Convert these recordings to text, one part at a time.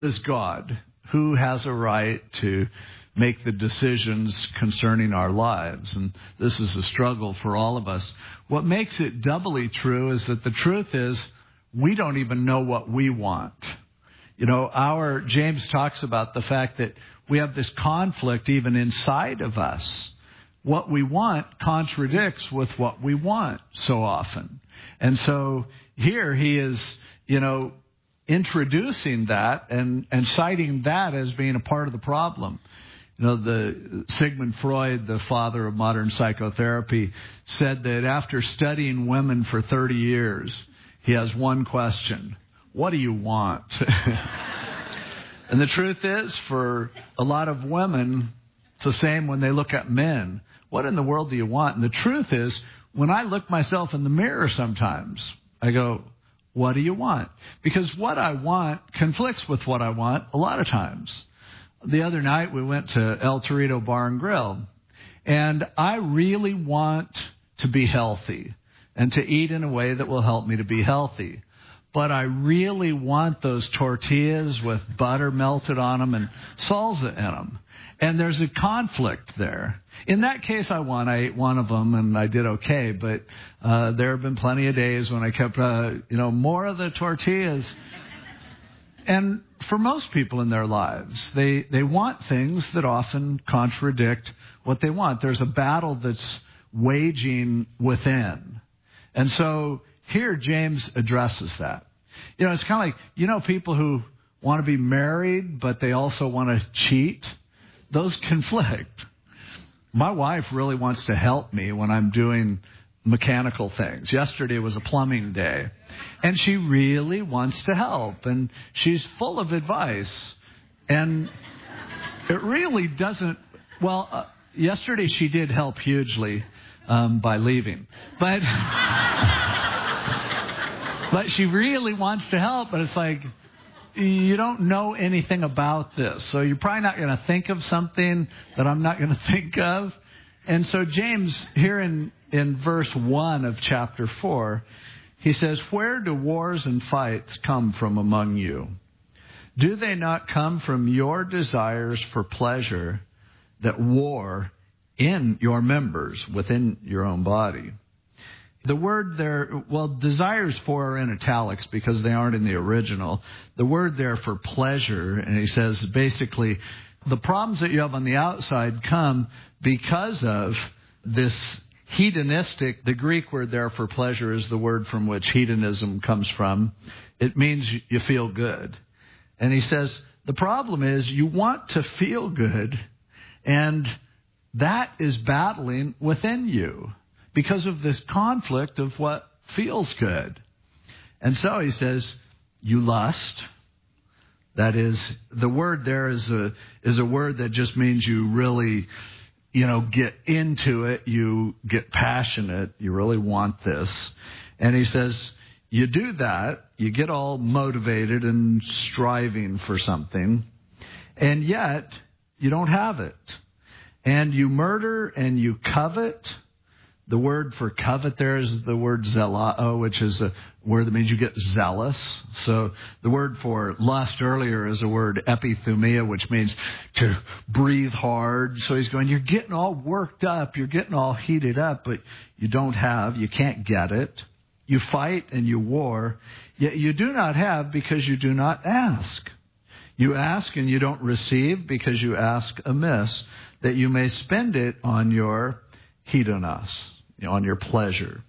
is God, who has a right to make the decisions concerning our lives. And this is a struggle for all of us. What makes it doubly true is that the truth is we don't even know what we want. James talks about the fact that we have this conflict even inside of us. What we want contradicts with what we want so often. And so here he is, introducing that and citing that as being a part of the problem. The Sigmund Freud, the father of modern psychotherapy, said that after studying women for 30 years, he has one question: what do you want? And the truth is, for a lot of women, it's the same when they look at men. What in the world do you want? And the truth is, when I look myself in the mirror sometimes, I go, what do you want? Because what I want conflicts with what I want a lot of times. The other night we went to El Torito Bar and Grill, and I really want to be healthy and to eat in a way that will help me to be healthy. But I really want those tortillas with butter melted on them and salsa in them. And there's a conflict there. In that case, I ate one of them and I did okay. But there have been plenty of days when I kept, more of the tortillas. And for most people in their lives, they want things that often contradict what they want. There's a battle that's waging within. And so here James addresses that. It's kind of like, people who want to be married, but they also want to cheat. Those conflict. My wife really wants to help me when I'm doing mechanical things. Yesterday was a plumbing day, and she really wants to help, and she's full of advice. And it really doesn't... yesterday she did help hugely by leaving. But she really wants to help, but it's like, you don't know anything about this, so you're probably not going to think of something that I'm not going to think of. And so James, here in verse 1 of chapter 4, he says, where do wars and fights come from among you? Do they not come from your desires for pleasure that war in your members within your own body? The word there, desires for are in italics because they aren't in the original. The word there for pleasure, and he says basically the problems that you have on the outside come because of this hedonistic. The Greek word there for pleasure is the word from which hedonism comes from. It means you feel good. And he says the problem is you want to feel good, and that is battling within you because of this conflict of what feels good. And so he says, you lust. That is, the word there is a word that just means you really, get into it. You get passionate. You really want this. And he says, you do that. You get all motivated and striving for something. And yet, you don't have it. And you murder and you covet. The word for covet there is the word zelao, which is a word that means you get zealous. So the word for lust earlier is the word epithumia, which means to breathe hard. So he's going, you're getting all worked up, you're getting all heated up, but you can't get it. You fight and you war, yet you do not have because you do not ask. You ask and you don't receive because you ask amiss, that you may spend it on your hedonos, on your pleasure.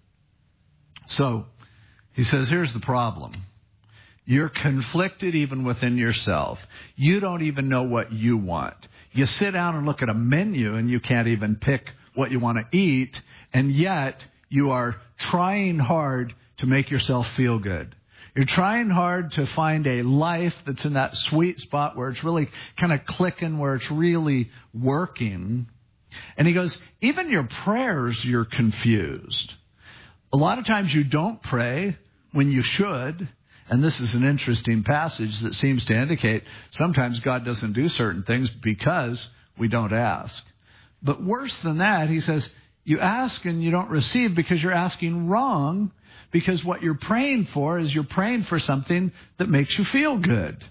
So he says, here's the problem. You're conflicted even within yourself. You don't even know what you want. You sit down and look at a menu and you can't even pick what you want to eat, and yet you are trying hard to make yourself feel good. You're trying hard to find a life that's in that sweet spot where it's really kind of clicking, where it's really working. And he goes, even your prayers, you're confused. A lot of times you don't pray when you should. And this is an interesting passage that seems to indicate sometimes God doesn't do certain things because we don't ask. But worse than that, he says, you ask and you don't receive because you're asking wrong, because what you're praying for is you're praying for something that makes you feel good.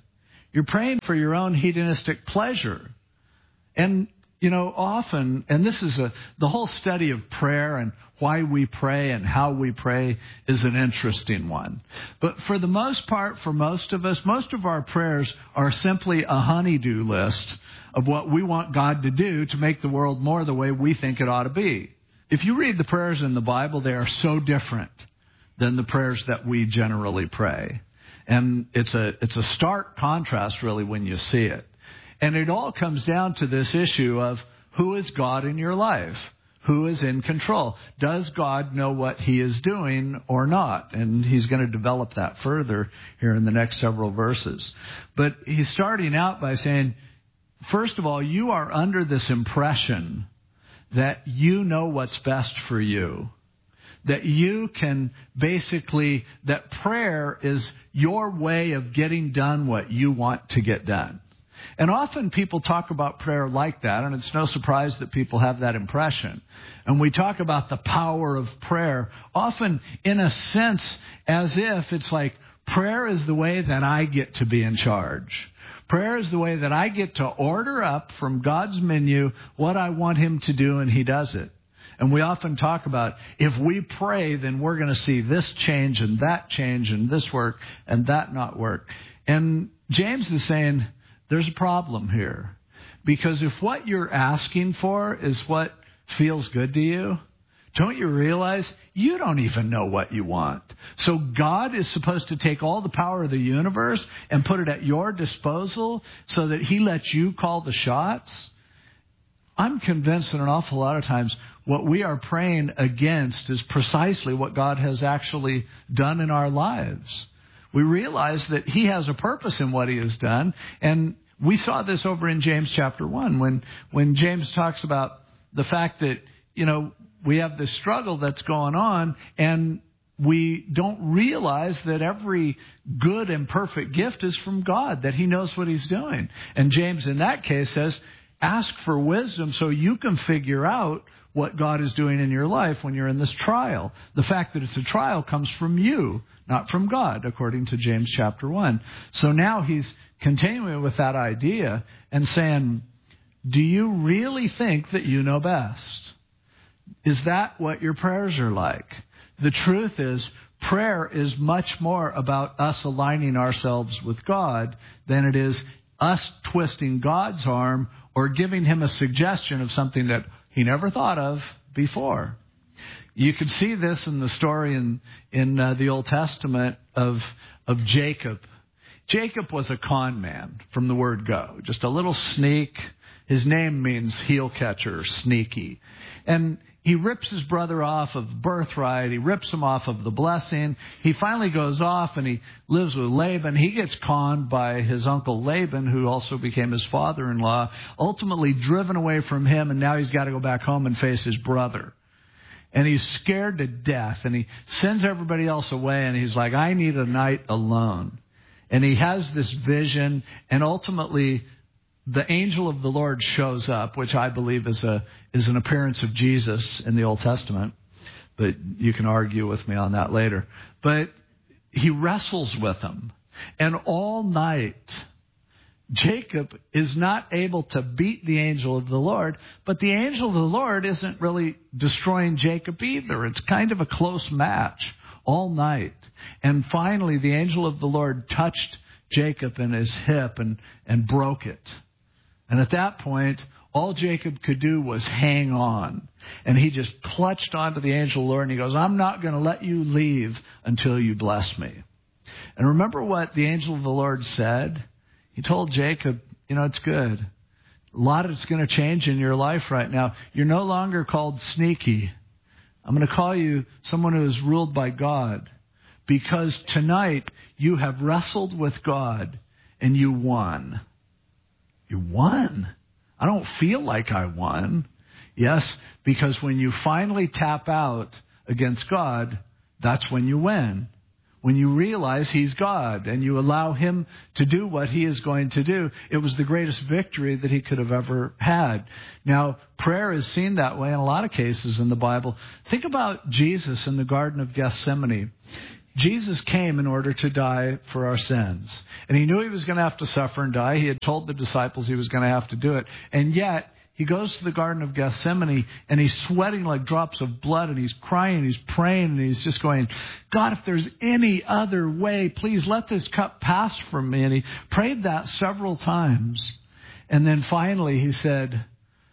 You're praying for your own hedonistic pleasure. And, often, and this is the whole study of prayer and why we pray and how we pray is an interesting one. But for the most part, for most of us, most of our prayers are simply a honey-do list of what we want God to do to make the world more the way we think it ought to be. If you read the prayers in the Bible, they are so different than the prayers that we generally pray. And it's a stark contrast, really, when you see it. And it all comes down to this issue of who is God in your life? Who is in control? Does God know what He is doing or not? And He's going to develop that further here in the next several verses. But he's starting out by saying, first of all, you are under this impression that you know what's best for you. That you can basically, that prayer is your way of getting done what you want to get done. And often people talk about prayer like that, and it's no surprise that people have that impression. And we talk about the power of prayer, often in a sense as if it's like prayer is the way that I get to be in charge. Prayer is the way that I get to order up from God's menu what I want Him to do, and He does it. And we often talk about if we pray, then we're going to see this change and this work and that not work. And James is saying there's a problem here. Because if what you're asking for is what feels good to you, don't you realize you don't even know what you want? So God is supposed to take all the power of the universe and put it at your disposal so that He lets you call the shots? I'm convinced that an awful lot of times what we are praying against is precisely what God has actually done in our lives. We realize that He has a purpose in what He has done. And we saw this over in James chapter 1 when James talks about the fact that, we have this struggle that's going on, and we don't realize that every good and perfect gift is from God, that He knows what He's doing. And James in that case says, ask for wisdom so you can figure out what God is doing in your life when you're in this trial. The fact that it's a trial comes from you, not from God, according to James chapter 1. So now he's continuing with that idea and saying, do you really think that you know best? Is that what your prayers are like? The truth is, prayer is much more about us aligning ourselves with God than it is us twisting God's arm or giving Him a suggestion of something that He never thought of before. You could see this in the story in the Old Testament of Jacob. Jacob was a con man from the word go, just a little sneak. His name means heel catcher, sneaky. And he rips his brother off of birthright. He rips him off of the blessing. He finally goes off and he lives with Laban. He gets conned by his uncle Laban, who also became his father-in-law, ultimately driven away from him, and now he's got to go back home and face his brother. And he's scared to death, and he sends everybody else away, and he's like, I need a night alone. And he has this vision, and ultimately the angel of the Lord shows up, which I believe is an appearance of Jesus in the Old Testament. But you can argue with me on that later. But he wrestles with him. And all night, Jacob is not able to beat the angel of the Lord. But the angel of the Lord isn't really destroying Jacob either. It's kind of a close match all night. And finally, the angel of the Lord touched Jacob in his hip and broke it. And at that point, all Jacob could do was hang on. And he just clutched onto the angel of the Lord and he goes, I'm not going to let you leave until you bless me. And remember what the angel of the Lord said? He told Jacob, it's good. A lot of it's going to change in your life right now. You're no longer called sneaky. I'm going to call you someone who is ruled by God. Because tonight you have wrestled with God and you won. You won. I don't feel like I won. Yes, because when you finally tap out against God, that's when you win. When you realize He's God and you allow Him to do what He is going to do, it was the greatest victory that He could have ever had. Now, prayer is seen that way in a lot of cases in the Bible. Think about Jesus in the Garden of Gethsemane. Jesus came in order to die for our sins. And he knew he was going to have to suffer and die. He had told the disciples he was going to have to do it. And yet, he goes to the Garden of Gethsemane, and he's sweating like drops of blood, and he's crying, he's praying, and he's just going, God, if there's any other way, please let this cup pass from me. And he prayed that several times. And then finally he said,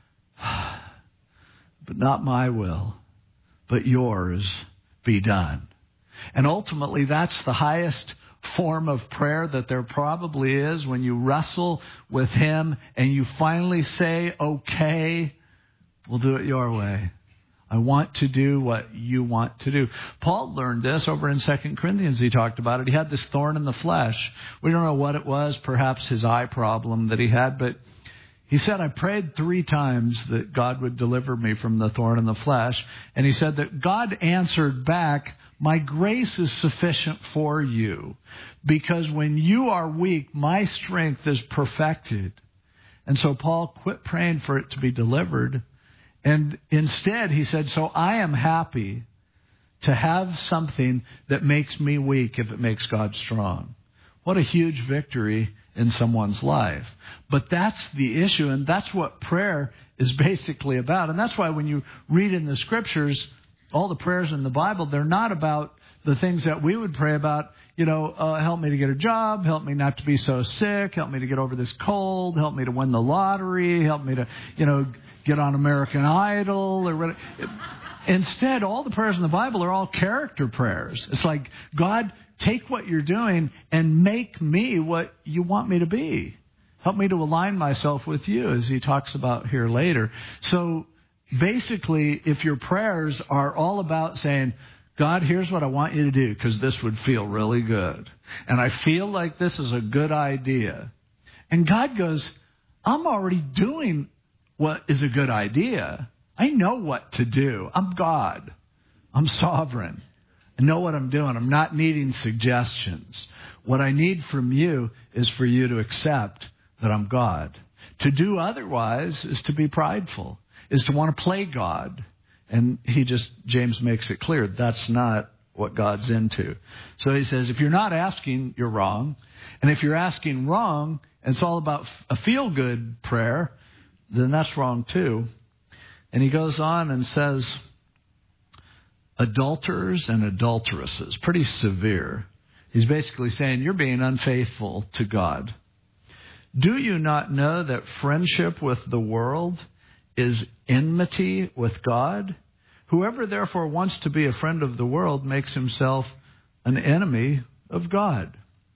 but not my will, but yours be done. And ultimately, that's the highest form of prayer that there probably is, when you wrestle with him and you finally say, okay, we'll do it your way. I want to do what you want to do. Paul learned this over in 2 Corinthians. He talked about it. He had this thorn in the flesh. We don't know what it was, perhaps his eye problem that he had, but he said, I prayed 3 times that God would deliver me from the thorn in the flesh. And he said that God answered back, my grace is sufficient for you, because when you are weak, my strength is perfected. And so Paul quit praying for it to be delivered. And instead, he said, so I am happy to have something that makes me weak if it makes God strong. What a huge victory in someone's life. But that's the issue, and that's what prayer is basically about. And that's why when you read in the Scriptures, all the prayers in the Bible, they're not about the things that we would pray about, help me to get a job, help me not to be so sick, help me to get over this cold, help me to win the lottery, help me to, get on American Idol, or whatever. Instead, all the prayers in the Bible are all character prayers. It's like, God, take what you're doing and make me what you want me to be. Help me to align myself with you, as he talks about here later. So basically, if your prayers are all about saying, God, here's what I want you to do, because this would feel really good. And I feel like this is a good idea. And God goes, I'm already doing what is a good idea. I know what to do. I'm God. I'm sovereign. I know what I'm doing. I'm not needing suggestions. What I need from you is for you to accept that I'm God. To do otherwise is to be prideful, is to want to play God. And James makes it clear that's not what God's into. So he says, if you're not asking, you're wrong. And if you're asking wrong, and it's all about a feel-good prayer, then that's wrong too. And he goes on and says, adulterers and adulteresses, pretty severe. He's basically saying, you're being unfaithful to God. Do you not know that friendship with the world is enmity with God? Whoever therefore wants to be a friend of the world makes himself an enemy of God.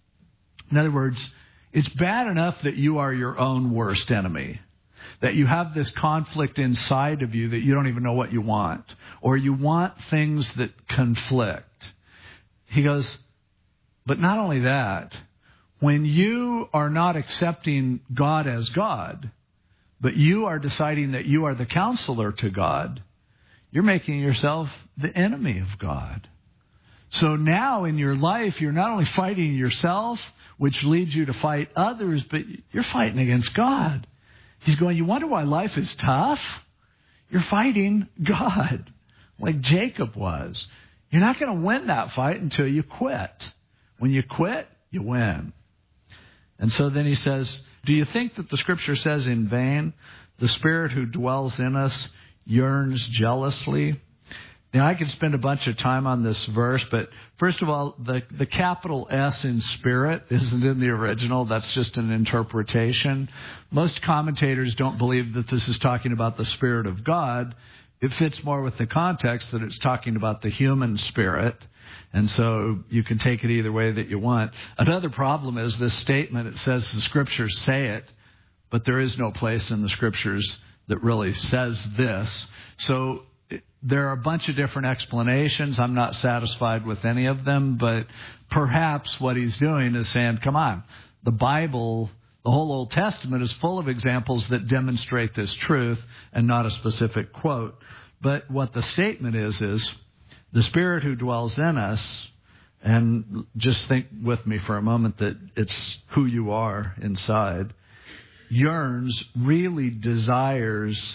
In other words, it's bad enough that you are your own worst enemy, that you have this conflict inside of you that you don't even know what you want, or you want things that conflict. He goes, but not only that, when you are not accepting God as God, but you are deciding that you are the counselor to God, you're making yourself the enemy of God. So now in your life, you're not only fighting yourself, which leads you to fight others, but you're fighting against God. He's going, you wonder why life is tough? You're fighting God, like Jacob was. You're not going to win that fight until you quit. When you quit, you win. And so then he says, do you think that the Scripture says in vain, the Spirit who dwells in us yearns jealously? Now, I could spend a bunch of time on this verse, but first of all, the capital S in Spirit isn't in the original. That's just an interpretation. Most commentators don't believe that this is talking about the Spirit of God. It fits more with the context that it's talking about the human spirit. And so you can take it either way that you want. Another problem is this statement. It says the Scriptures say it, but there is no place in the Scriptures that really says this. So there are a bunch of different explanations. I'm not satisfied with any of them, but perhaps what he's doing is saying, come on, the Bible, the whole Old Testament is full of examples that demonstrate this truth and not a specific quote. But what the statement is the Spirit who dwells in us, and just think with me for a moment that it's who you are inside, yearns, really desires,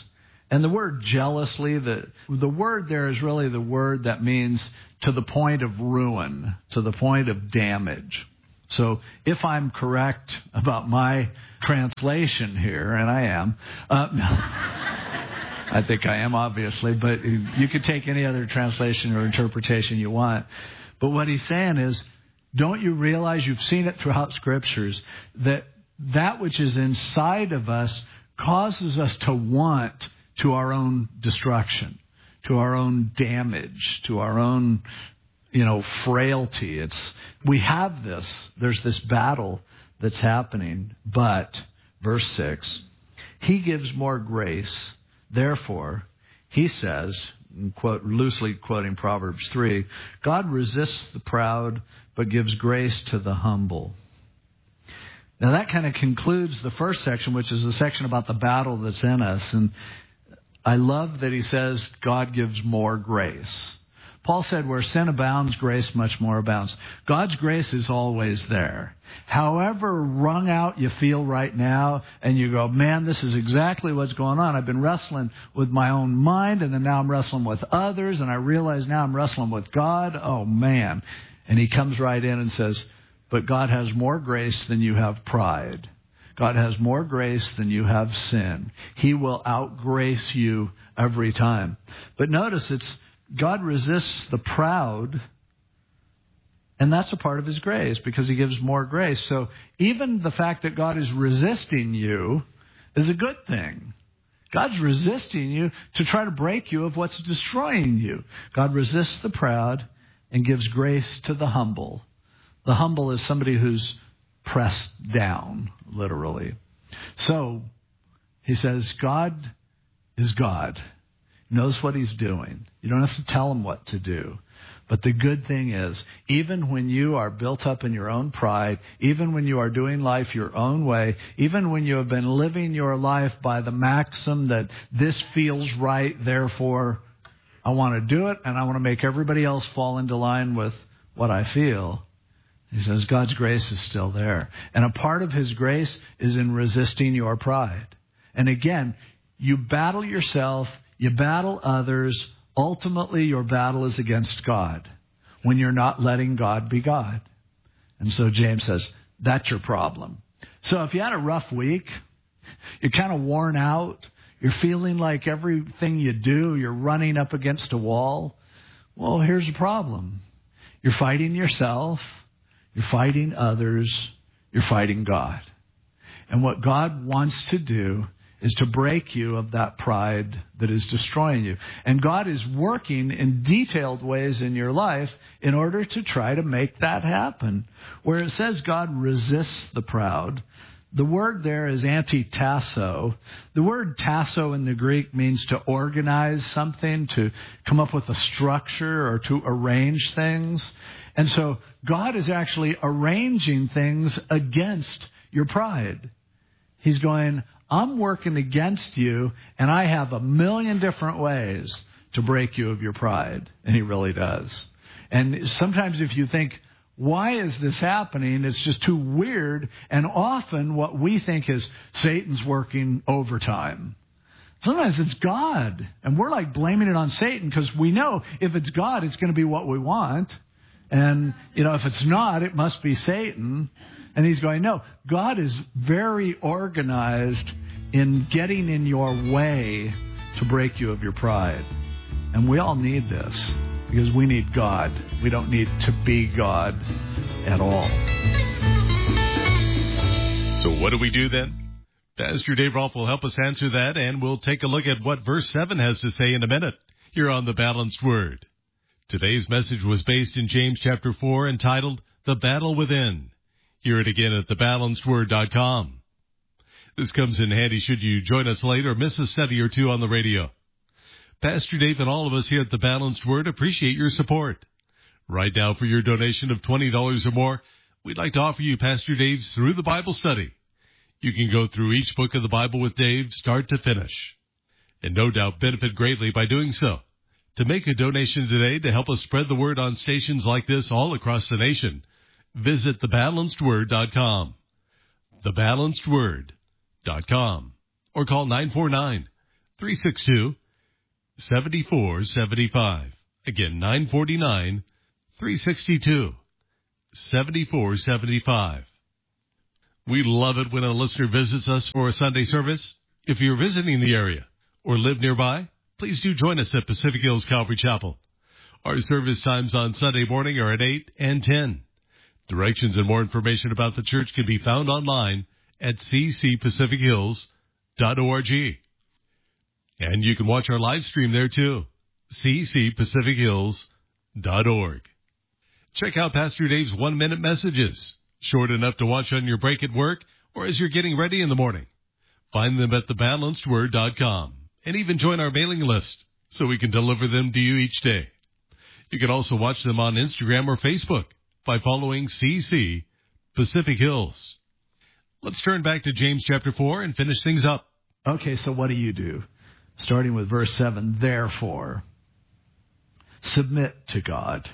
And the word jealously, the word there is really the word that means to the point of ruin, to the point of damage. So if I'm correct about my translation here, and I am, I think I am, obviously, but you could take any other translation or interpretation you want. But what he's saying is, don't you realize, you've seen it throughout Scriptures, that which is inside of us causes us to want to our own destruction, to our own damage, to our own, frailty. We have this. There's this battle that's happening. But, verse 6, he gives more grace. Therefore, he says, loosely quoting Proverbs 3, God resists the proud, but gives grace to the humble. Now that kind of concludes the first section, which is the section about the battle that's in us. And I love that he says God gives more grace. Paul said, where sin abounds, grace much more abounds. God's grace is always there. However wrung out you feel right now, and you go, man, this is exactly what's going on. I've been wrestling with my own mind, and then now I'm wrestling with others, and I realize now I'm wrestling with God. Oh, man. And he comes right in and says, but God has more grace than you have pride. God has more grace than you have sin. He will outgrace you every time. But notice God resists the proud, and that's a part of his grace because he gives more grace. So even the fact that God is resisting you is a good thing. God's resisting you to try to break you of what's destroying you. God resists the proud and gives grace to the humble. The humble is somebody who's pressed down, literally. So he says, God is God. He knows what he's doing. You don't have to tell him what to do. But the good thing is, even when you are built up in your own pride, even when you are doing life your own way, even when you have been living your life by the maxim that this feels right, therefore I want to do it, and I want to make everybody else fall into line with what I feel, he says God's grace is still there. And a part of his grace is in resisting your pride. And again, you battle yourself, you battle others. Ultimately, your battle is against God when you're not letting God be God. And so James says, that's your problem. So if you had a rough week, you're kind of worn out, you're feeling like everything you do, you're running up against a wall, well, here's the problem. You're fighting yourself, you're fighting others, you're fighting God. And what God wants to do is to break you of that pride that is destroying you. And God is working in detailed ways in your life in order to try to make that happen. Where it says God resists the proud, the word there is anti-tasso. The word tasso in the Greek means to organize something, to come up with a structure or to arrange things. And so God is actually arranging things against your pride. He's going, I'm working against you, and I have a million different ways to break you of your pride. And he really does. And sometimes if you think, why is this happening? It's just too weird. And often what we think is Satan's working overtime. Sometimes it's God. And we're like blaming it on Satan because we know if it's God, it's going to be what we want. And, if it's not, it must be Satan. And he's going, no, God is very organized in getting in your way to break you of your pride. And we all need this because we need God. We don't need to be God at all. So what do we do then? Pastor Dave Rolfe will help us answer that, and we'll take a look at what verse 7 has to say in a minute here on The Balanced Word. Today's message was based in James chapter 4, entitled The Battle Within. Hear it again at thebalancedword.com. This comes in handy should you join us late or miss a study or two on the radio. Pastor Dave and all of us here at The Balanced Word appreciate your support. Right now, for your donation of $20 or more, we'd like to offer you Pastor Dave's Through the Bible study. You can go through each book of the Bible with Dave, start to finish, and no doubt benefit greatly by doing so. To make a donation today to help us spread the word on stations like this all across the nation, visit thebalancedword.com. Thebalancedword.com. Or call 949-362-7475. Again, 949-362-7475. We love it when a listener visits us for a Sunday service. If you're visiting the area or live nearby, please do join us at Pacific Hills Calvary Chapel. Our service times on Sunday morning are at 8 and 10. Directions and more information about the church can be found online at ccpacifichills.org. And you can watch our live stream there too, ccpacifichills.org. Check out Pastor Dave's 1-minute messages, short enough to watch on your break at work or as you're getting ready in the morning. Find them at thebalancedword.com and even join our mailing list so we can deliver them to you each day. You can also watch them on Instagram or Facebook by following CC Pacific Hills. Let's turn back to James chapter 4 and finish things up. Okay, so what do? Starting with verse 7, therefore, submit to God.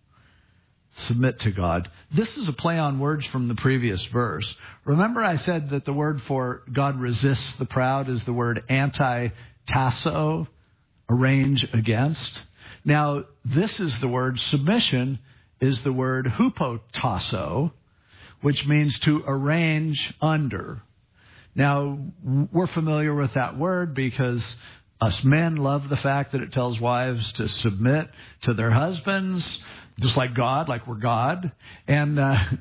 Submit to God. This is a play on words from the previous verse. Remember I said that the word for God resists the proud is the word anti-tasso, arrange against. Now, this is the word submission is the word hupotasso, which means to arrange under. Now, we're familiar with that word because us men love the fact that it tells wives to submit to their husbands, just like God, like we're God. And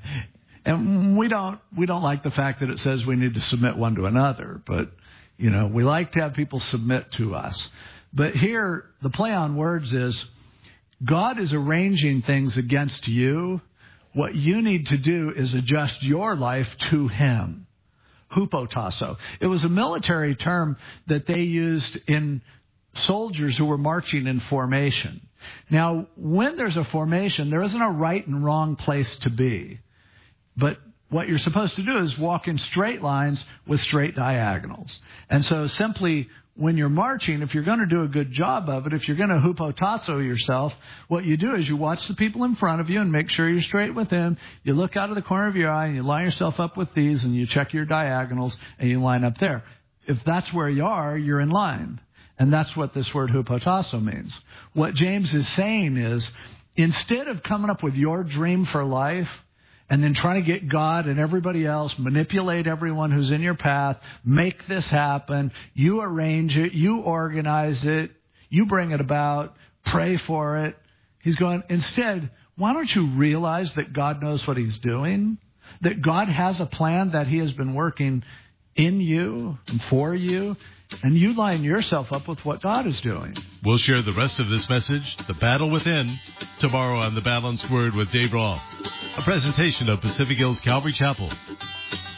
we don't like the fact that it says we need to submit one to another. But, we like to have people submit to us. But here, the play on words is God is arranging things against you. What you need to do is adjust your life to Him. Hupotasso. It was a military term that they used in soldiers who were marching in formation. Now, when there's a formation, there isn't a right and wrong place to be. But what you're supposed to do is walk in straight lines with straight diagonals. And so simply when you're marching, if you're going to do a good job of it, if you're going to hupotasso yourself, what you do is you watch the people in front of you and make sure you're straight with them. You look out of the corner of your eye and you line yourself up with these and you check your diagonals and you line up there. If that's where you are, you're in line. And that's what this word hupotasso means. What James is saying is, instead of coming up with your dream for life and then trying to get God and everybody else, manipulate everyone who's in your path, make this happen, you arrange it, you organize it, you bring it about, pray for it. He's going, instead, why don't you realize that God knows what He's doing? That God has a plan that He has been working in you and for you, and you line yourself up with what God is doing. We'll share the rest of this message, The Battle Within, tomorrow on The Balanced Word with Dave Rolfe, a presentation of Pacific Hills Calvary Chapel.